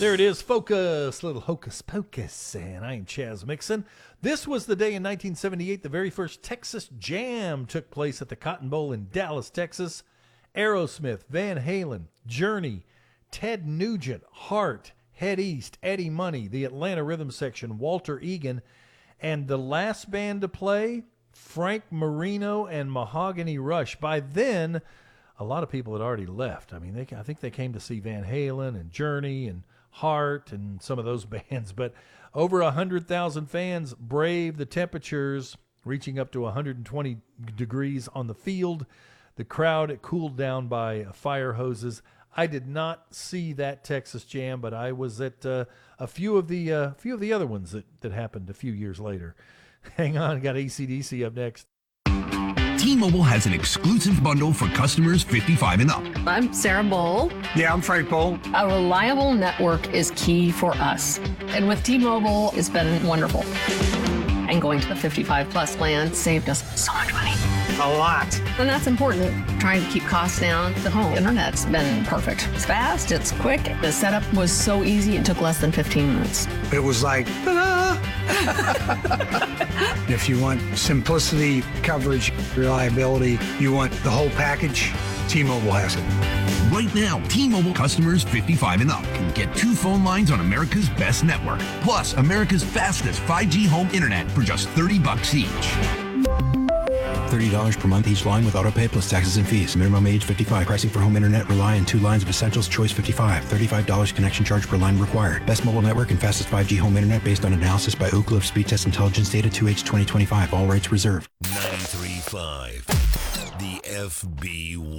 There it is, Focus, little hocus pocus, and I'm Chaz Mixon. This was the day in 1978 the very first Texas Jam took place at the Cotton Bowl in Dallas, Texas. Aerosmith, Van Halen, Journey, Ted Nugent, Heart, Head East, Eddie Money, the Atlanta Rhythm Section, Walter Egan, and the last band to play, Frank Marino and Mahogany Rush. By then, a lot of people had already left. I mean, I think they came to see Van Halen and Journey and Heart and some of those bands, but over 100,000 fans braved the temperatures reaching up to 120 degrees on the field. The crowd cooled down by fire hoses. I did not see that Texas Jam, but I was at a few of the other ones that happened a few years later. Hang on, got AC/DC up next. T-Mobile has an exclusive bundle for customers 55 and up. I'm Sarah Bowl. Yeah, I'm Frank Bowl. A reliable network is key for us. And with T-Mobile, it's been wonderful. And going to the 55-plus plan saved us so much money. A lot. And that's important. Trying to keep costs down. The home internet's been perfect. It's fast, it's quick. The setup was so easy, it took less than 15 minutes. It was like, ta-da! If you want simplicity, coverage, reliability, you want the whole package, T-Mobile has it. Right now, T-Mobile customers 55 and up can get 2 phone lines on America's best network, plus America's fastest 5G home internet for just $30 each. $30 per month each line with autopay plus taxes and fees. Minimum age 55. Pricing for home internet rely on 2 lines of Essentials. Choice 55. $35 connection charge per line required. Best mobile network and fastest 5G home internet based on analysis by Ookla of Speed Test Intelligence data 2H 2025. All rights reserved. 93.5. The FB1.